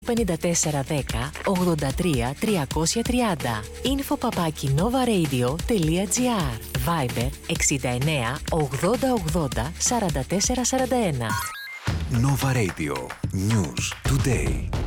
5410 83 330. info@novaradio.gr. Viber 69 80 80 44 41. Nova Radio. News Today.